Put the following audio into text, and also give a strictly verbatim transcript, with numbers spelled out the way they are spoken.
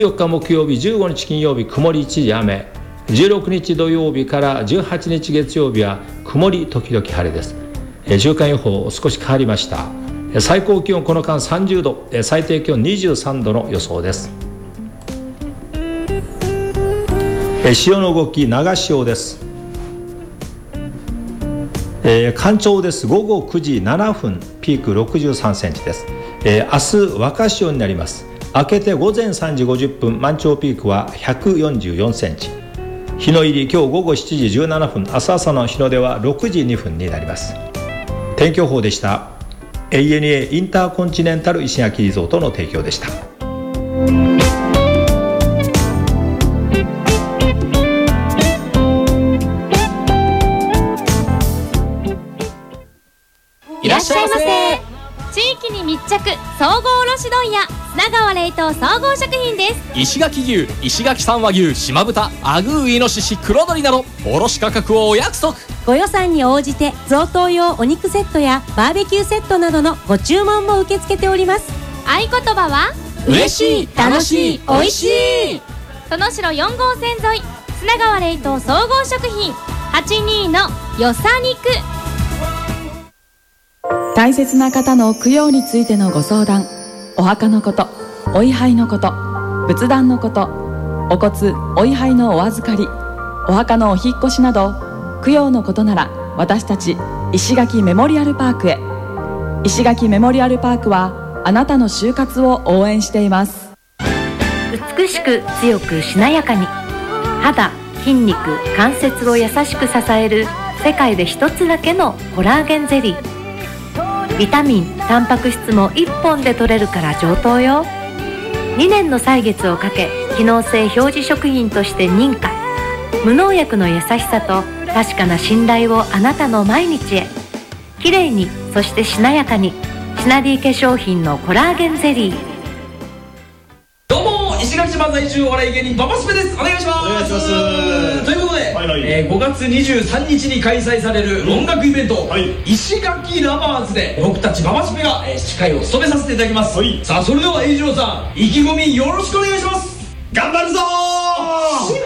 よっか木曜日、じゅうごにち金曜日曇り一時雨、じゅうろくにち土曜日からじゅうはちにち月曜日は曇り時々晴れです。週間予報少し変わりました。最高気温この間さんじゅうど、最低気温にじゅうさんどの予想です。潮の動き、長潮です。えー、干潮です。ごごくじななふん、ピークろくじゅうさんセンチです。えー、明日若潮になります。明けてごぜんさんじごじゅっぷん、満潮ピークはひゃくよんじゅうよんセンチ。日の入り今日ごごしちじじゅうななふん、明日朝の日の出はろくじにふんになります。天気予報でした。 エーエヌエー インターコンチネンタル石垣リゾートの提供でした。 いらっしゃいませ。地域に密着、総合卸問屋砂川冷凍総合食品です。 石垣牛、石垣産和牛、島豚、アグーイノシシ、黒鶏など卸価格をお約束。 ご予算に応じて贈答用お肉セットやバーベキューセットなどのご注文も受け付けております。 合言葉は嬉しい、楽しい、おいしい。 殿城よん号線沿い砂川冷凍総合食品はちじゅうにのよさ肉。 大切な方の供養についてのご相談、お墓のこと、お位牌のこと、仏壇のこと、お骨お位牌のお預かり、お墓のお引越しなど供養のことなら私たち石垣メモリアルパークへ。石垣メモリアルパークはあなたの就活を応援しています。 美しく強くしなやかに、肌、筋肉、関節を優しく支える世界で一つだけのコラーゲンゼリー。ビタミン、タンパク質もいっぽんで摂れるから上等よ。にねんの歳月をかけ機能性表示食品として認可。無農薬の優しさと確かな信頼をあなたの毎日へ。きれいに、そしてしなやかに、シナディ化粧品のコラーゲンゼリー。 どうも、石垣島在住お笑い芸人パパスペです。お願いします。お願いします。ということで、はいはい、えー、ごがつにじゅうさんにちに開催される音楽イベント、はい、石垣ラバーズで僕たちパパスペが、えー、司会を務めさせていただきます、はい。さあ、それでは栄一郎さん、意気込みよろしくお願いします。 頑張るぞー。